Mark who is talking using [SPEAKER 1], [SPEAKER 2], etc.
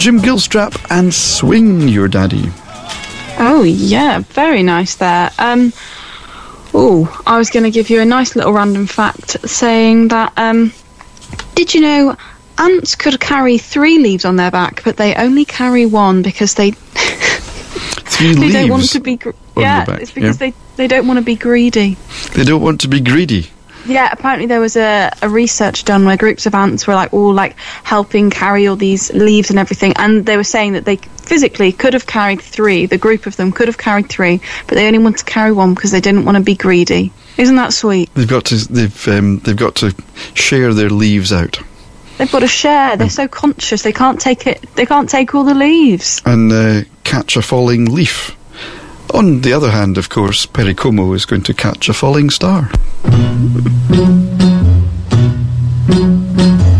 [SPEAKER 1] Jim Gilstrap and Swing Your Daddy.
[SPEAKER 2] Oh, yeah, very nice there. I was going to give you a nice little random fact saying that, did you know ants could carry 3 leaves on their back, but they only carry 1 because they...
[SPEAKER 1] 3
[SPEAKER 2] they
[SPEAKER 1] leaves
[SPEAKER 2] don't want to be... it's because they don't want to be greedy.
[SPEAKER 1] They don't want to be greedy.
[SPEAKER 2] Yeah, apparently there was a research done where groups of ants were all helping carry all these leaves and everything, and they were saying that they physically could have carried 3. The group of them could have carried 3, but they only wanted to carry 1 because they didn't want to be greedy. Isn't that sweet?
[SPEAKER 1] They've got to share their leaves out.
[SPEAKER 2] They've got to share. They're so conscious. They can't take it. They can't take all the leaves.
[SPEAKER 1] And catch a falling leaf. On the other hand, of course, Pericomo is going to catch a falling star.